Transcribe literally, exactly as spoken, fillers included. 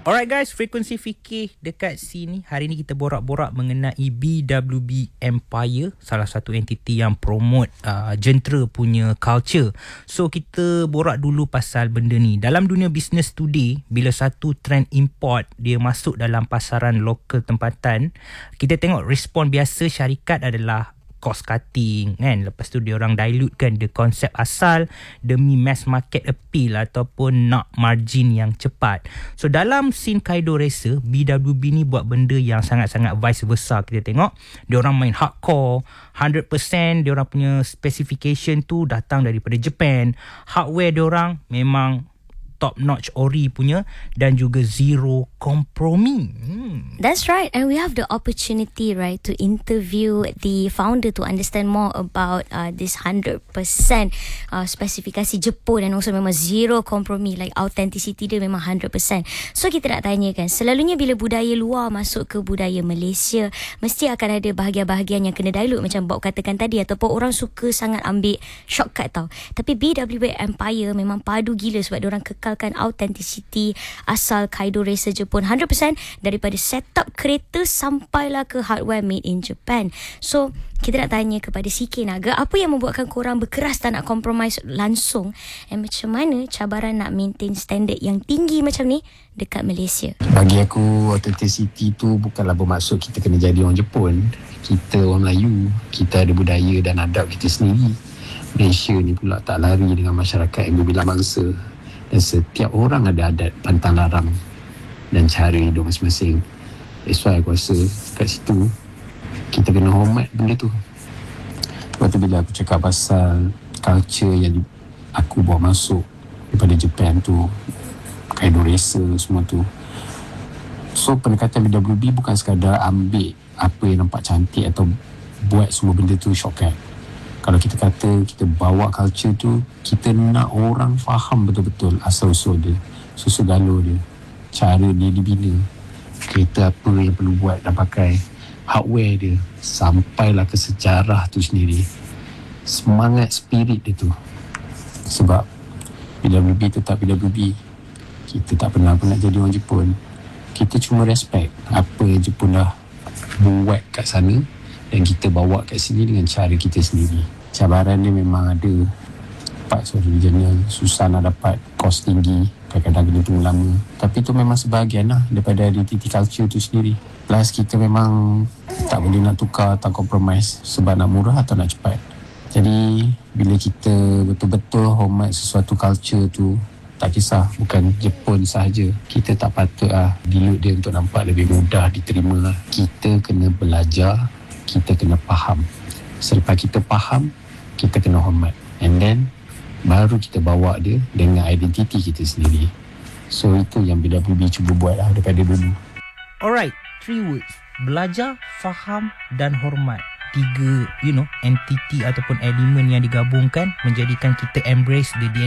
Alright guys, Frekuensi Fikir dekat sini. Hari ni kita borak-borak mengenai B W B Empire, salah satu entiti yang promote uh, jentera punya culture. So kita borak dulu pasal benda ni. Dalam dunia business today, bila satu trend import dia masuk dalam pasaran lokal tempatan, kita tengok respon biasa syarikat adalah cost cutting kan. Lepas tu dia orang dilutekan the konsep asal demi mass market appeal ataupun nak margin yang cepat. So dalam scene Kaido Racer, B W B ni buat benda yang sangat-sangat vice versa. Kita tengok dia orang main hardcore, one hundred percent dia orang punya specification tu datang daripada Japan. Hardware dia orang memang top notch ori punya dan juga zero kompromi. Hmm. That's right, and we have the opportunity, right, to interview the founder to understand more about uh, this one hundred percent uh, spesifikasi Jepun dan also memang zero kompromi, like authenticity dia memang one hundred percent. So kita nak tanya kan, selalunya bila budaya luar masuk ke budaya Malaysia, mesti akan ada bahagian-bahagian yang kena dilute macam Bob katakan tadi, ataupun orang suka sangat ambil shortcut tau. Tapi B W B Empire memang padu gila sebab diorang kekalkan authenticity asal Kaido Racer Jepun one hundred percent, daripada setup kereta sampailah ke hardware made in Japan. So kita nak tanya kepada C K Naga, apa yang membuatkan korang berkeras tak nak compromise langsung, and macam mana cabaran nak maintain standard yang tinggi macam ni dekat Malaysia? Bagi aku, authenticity tu bukanlah bermaksud kita kena jadi orang Jepun. Kita orang Melayu, kita ada budaya dan adab kita sendiri. Malaysia ni pula tak lari dengan masyarakat yang berbilang bangsa, dan setiap orang ada adat pantang larang dan cara hidup masing-masing. That's why aku rasa kat situ kita kena hormat benda tu. Lepas tu bila aku cakap pasal culture yang aku bawa masuk daripada Japan tu, Kaido Racer semua tu, so pendekatan B W B bukan sekadar ambil apa yang nampak cantik atau buat semua benda tu shortcut. Kalau kita kata kita bawa culture tu, kita nak orang faham betul-betul asal-usul dia, susu galur dia, cara dia dibina, kereta apa yang perlu buat dan pakai, hardware dia, sampailah ke sejarah tu sendiri, semangat spirit dia tu. Sebab B W B tetap B W B. Kita tak pernah pun nak jadi orang Jepun. Kita cuma respect apa yang Jepun dah buat kat sana dan kita bawa kat sini dengan cara kita sendiri. Cabaran dia memang ada. Part sorry jenis susah nak dapat, kos tinggi, kadang-kadang kena tunggu lama. Tapi tu memang sebahagian lah daripada identity culture tu sendiri. Plus kita memang tak boleh nak tukar atau compromise sebab nak murah atau nak cepat. Jadi bila kita betul-betul hormat sesuatu culture tu, tak kisah bukan Jepun sahaja, kita tak patut lah dilute dia untuk nampak lebih mudah diterima. Kita kena belajar, kita kena faham. Selepas kita faham, kita kena hormat. And then baru kita bawa dia dengan identiti kita sendiri. So itu yang B W B cuba buat lah daripada dulu. Alright, three words: belajar, faham dan hormat. Tiga, you know, entity ataupun elemen yang digabungkan menjadikan kita embrace the D N A